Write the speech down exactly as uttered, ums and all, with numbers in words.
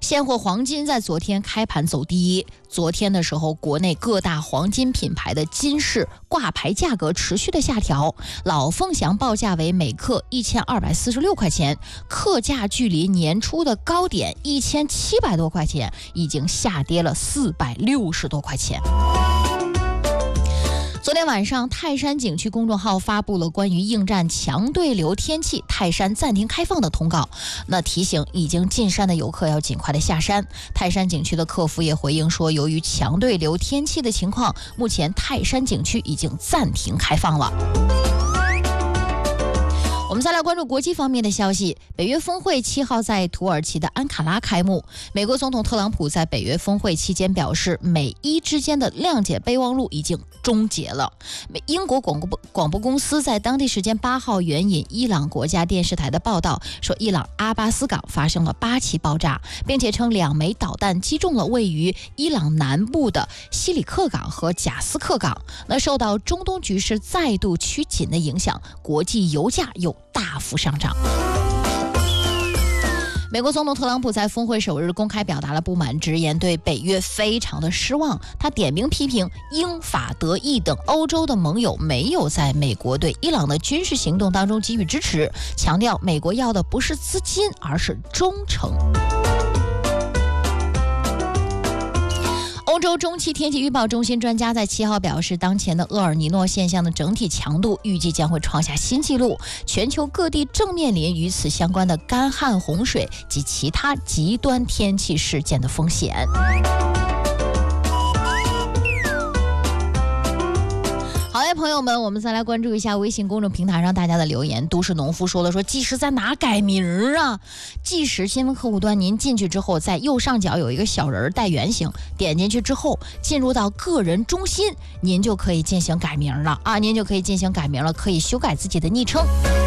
现货黄金在昨天开盘走低，昨天的时候，国内各大黄金品牌的金饰挂牌价格持续的下调，老凤祥报价为每克一千二百四十六块钱，克价距离年初的高点一千七百多块钱，已经下跌了四百六十多块钱。昨天晚上，泰山景区公众号发布了关于应战强对流天气，泰山暂停开放的通告。那提醒已经进山的游客要尽快的下山。泰山景区的客服也回应说，由于强对流天气的情况，目前泰山景区已经暂停开放了。我们再来关注国际方面的消息。北约峰会七号在土耳其的安卡拉开幕。美国总统特朗普在北约峰会期间表示，美伊之间的谅解备忘录已经终结了。英国广播广播公司在当地时间八号援引伊朗国家电视台的报道说，伊朗阿巴斯港发生了八起爆炸，并且称两枚导弹击中了位于伊朗南部的西里克港和贾斯克港。那受到中东局势再度趋紧的影响，国际油价又大幅上涨。美国总统特朗普在峰会首日公开表达了不满，直言对北约非常的失望。他点名批评英法德意等欧洲的盟友没有在美国对伊朗的军事行动当中给予支持，强调美国要的不是资金，而是忠诚。欧洲中期天气预报中心专家在七号表示，当前的厄尔尼诺现象的整体强度预计将会创下新纪录，全球各地正面临与此相关的干旱、洪水及其他极端天气事件的风险。好嘞，朋友们，我们再来关注一下微信公众平台上大家的留言。都市农夫说了说，计时在哪改名啊？计时新闻客户端，您进去之后，在右上角有一个小人带圆形，点进去之后，进入到个人中心，您就可以进行改名了啊！您就可以进行改名了，可以修改自己的昵称。